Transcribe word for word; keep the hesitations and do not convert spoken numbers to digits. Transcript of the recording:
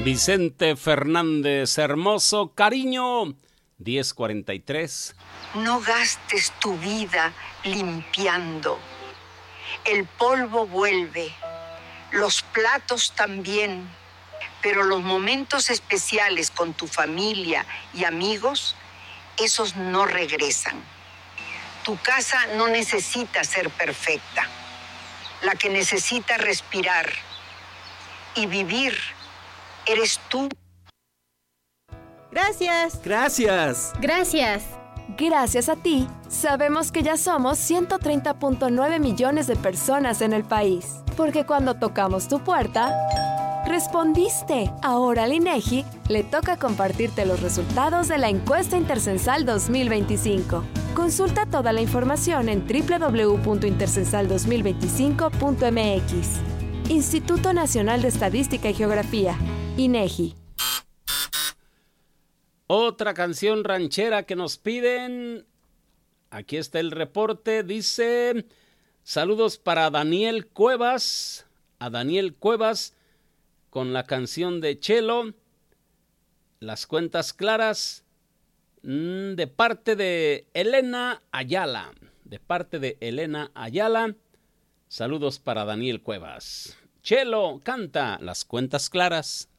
Vicente Fernández, hermoso cariño, diez cuarenta y tres. No gastes tu vida limpiando. El polvo vuelve, los platos también, pero los momentos especiales con tu familia y amigos, esos no regresan. Tu casa no necesita ser perfecta. La que necesita respirar y vivir eres tú. Gracias. Gracias. Gracias. Gracias a ti, sabemos que ya somos ciento treinta punto nueve millones de personas en el país. Porque cuando tocamos tu puerta, respondiste. Ahora al INEGI le toca compartirte los resultados de la encuesta intercensal dos mil veinticinco. Consulta toda la información en doble u doble u doble u punto intercensal dos mil veinticinco punto m x. Instituto Nacional de Estadística y Geografía, INEGI. Otra canción ranchera que nos piden. Aquí está el reporte. Dice: saludos para Daniel Cuevas. A Daniel Cuevas con la canción de Chelo, Las Cuentas Claras, de parte de Elena Ayala. De parte de Elena Ayala. Saludos para Daniel Cuevas. Chelo canta Las Cuentas Claras.